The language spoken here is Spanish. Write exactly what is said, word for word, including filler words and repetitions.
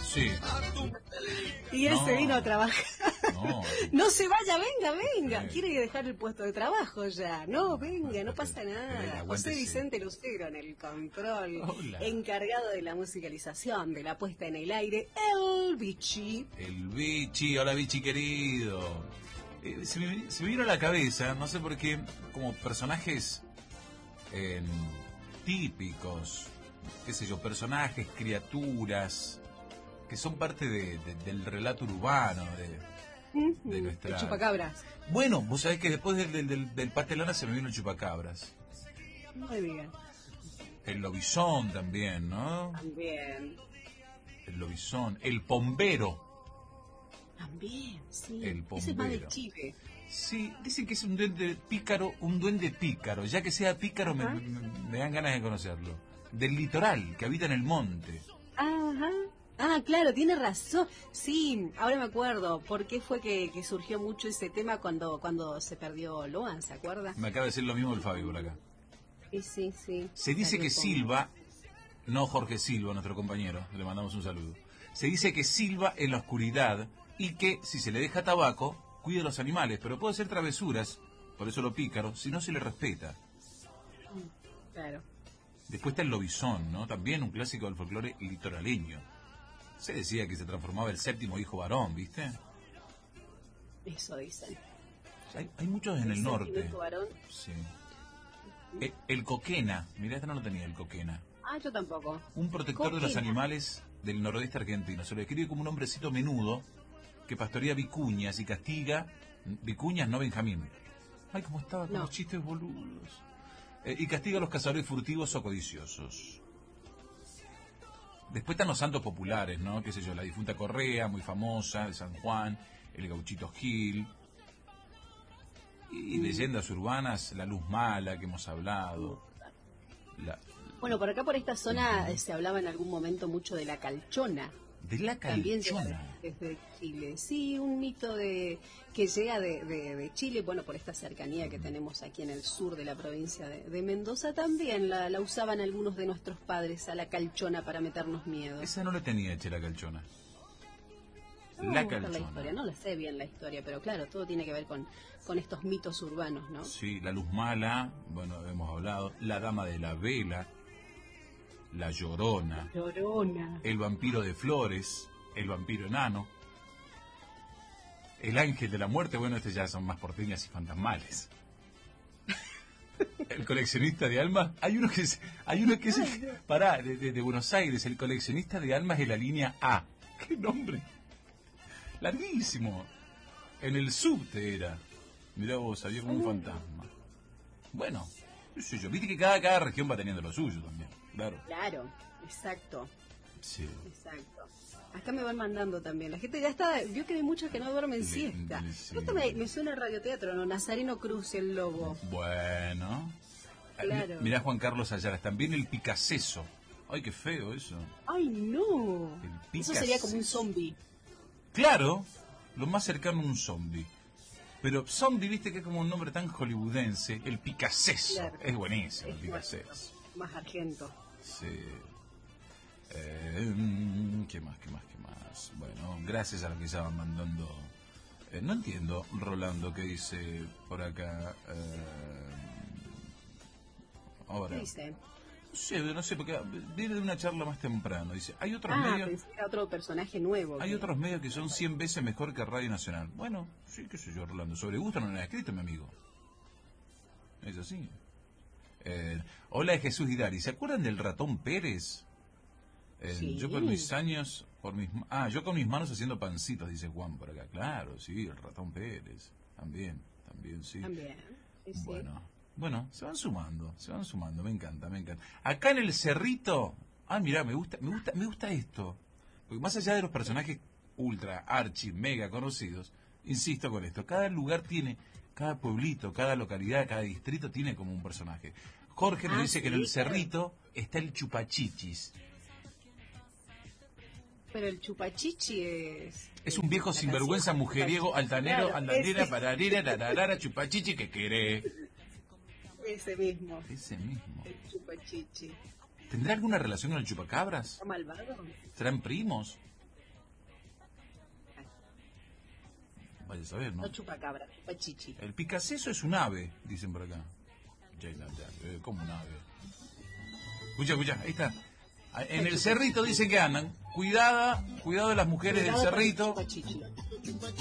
Sí. Y él No. se vino a trabajar. No. No se vaya, venga, venga. Sí. Quiere dejar el puesto de trabajo ya. No, venga, no Pero- pasa pero nada. aguántese. José Vicente Lucero en el control. Hola. Encargado de la musicalización, de la puesta en el aire, el Bichi. El Bichi, hola Bichi querido. Eh, se, me, se me vino a la cabeza, no sé por qué, como personajes eh, típicos, qué sé yo, personajes, criaturas, que son parte de, de- del relato urbano, de, de nuestra... El chupacabras. Bueno, vos sabés que después del, del, del, del pastelona se me vino el chupacabras. Muy bien. El lobizón también, ¿no? También. El lobizón. El pombero. También, sí. El Ese es más de bombero. Chile. Sí, dicen que es un duende pícaro, un duende pícaro. Ya que sea pícaro me, Ajá. me- me dan ganas de conocerlo. Del litoral, que habita en el monte. Ajá. Ah, claro, tiene razón. Sí, ahora me acuerdo. ¿Por qué fue que, que surgió mucho ese tema cuando cuando se perdió Loan, ¿se acuerda? Me acaba de decir lo mismo el Fabio por acá. Sí, sí, sí. Se dice Salió que como- Silva, no Jorge Silva, nuestro compañero, le mandamos un saludo. Se dice que silba en la oscuridad y que si se le deja tabaco, cuida a los animales, pero puede ser travesuras, por eso lo pícaro, si no se le respeta. Claro. Después está el lobizón, ¿no? También un clásico del folclore litoraleño. Se decía que se transformaba el séptimo hijo varón, ¿viste? Eso dicen. Hay, hay muchos en el séptimo norte. hijo varón. Sí. El, el coquena, mirá, esta no lo tenía, el coquena. Ah, yo tampoco. Un protector de los Coquena. animales del noroeste argentino. Se lo describe como un hombrecito menudo que pastorea vicuñas y castiga... Vicuñas, no Benjamín. Ay, cómo estaba con No. los chistes boludos. Eh, y castiga a los cazadores furtivos o codiciosos. Después están los santos populares, ¿no? Qué sé yo, la difunta Correa, muy famosa, de San Juan, el gauchito Gil. Y, y leyendas urbanas, la luz mala que hemos hablado. La, Bueno, por acá, por esta zona, eh, se hablaba en algún momento mucho de la calchona. de la También calchona. desde Chile. Sí, un mito de que llega de, de- de Chile, bueno, por esta cercanía que tenemos aquí en el sur de la provincia de, de Mendoza, también la, la usaban algunos de nuestros padres a la calchona para meternos miedo. Esa no la tenía hecha la calchona. Vamos La a buscar calchona. la historia, no la sé bien la historia, pero claro, todo tiene que ver con, con estos mitos urbanos, ¿no? Sí, la luz mala, bueno, hemos hablado. La dama de la vela. La llorona. Llorona. El vampiro de flores. El vampiro enano. El ángel de la muerte. Bueno, este ya son más porteñas y fantasmales. El coleccionista de almas. Hay uno que es. Hay uno que es. Pará, de, de- de Buenos Aires. El coleccionista de almas de la línea A. ¡Qué nombre! Larguísimo. En el subte era. Mirá vos, había como un fantasma. Bueno, qué sé yo. Viste que cada, cada región va teniendo lo suyo también. Claro. Claro, exacto, Sí. exacto. Acá me van mandando también. La gente ya está, vio que hay muchos que no duermen Le- siesta. le- sí. Esto me, me suena a radioteatro, ¿no? Nazareno Cruz, el lobo. Bueno. Claro. Mi- Mirá Juan Carlos Ayala. También el picaceso. Ay, qué feo eso. ¡Ay, no! El Eso sería como un Picasso. zombie. Claro, lo más cercano a un zombie. Pero zombie, viste que es como un nombre tan hollywoodense. El picaceso. Claro. Es buenísimo el Es picaceso. Más argento. Sí. Eh, mm, ¿Qué más, qué más, qué más? Bueno, gracias a los que estaban mandando. Eh, no entiendo, Rolando, qué dice por acá. Eh, ahora. ¿Qué dice? No sé, no sé, porque viene de una charla más temprano. Dice, hay otros Ah, medios. pensé que era otro personaje nuevo. Hay que- otros medios que son cien veces mejor que Radio Nacional. Bueno, sí, qué sé yo, Rolando. Sobre gusto no lo ha escrito, mi amigo. Es así. Eh, hola, Jesús Hidari. ¿Se acuerdan del ratón Pérez? Eh, Sí. Yo con mis años, por mis ma- ah, yo con mis manos haciendo pancitos, dice Juan por acá. Claro, sí, el ratón Pérez. También, también, sí. También. Sí, sí. Bueno, bueno, se van sumando, se van sumando, me encanta, me encanta. Acá en el Cerrito, ah, mirá, me gusta, me gusta, me gusta esto. Porque más allá de los personajes ultra, archi, mega conocidos, insisto con esto, cada lugar tiene, cada pueblito, cada localidad, cada distrito tiene como un personaje. Jorge nos Ah, dice que en sí, el Cerrito está el Chupachichis. Pero el chupachichi es... Es un viejo la sinvergüenza, canción. mujeriego, altanero, Claro, andanera, ese- pararira, lararara, chupachichi, que quiere. Ese mismo. Ese mismo. El chupachichi. ¿Tendrá alguna relación con el chupacabras? ¿Está malvado? ¿Serán primos? Vaya a saber, ¿no? No chupacabra, pachichi. El picaceso es un ave, dicen por acá. ¿Cómo un ave? Escucha, escucha, ahí está. En el cerrito dicen que andan. Cuidada, cuidado de las mujeres del cerrito.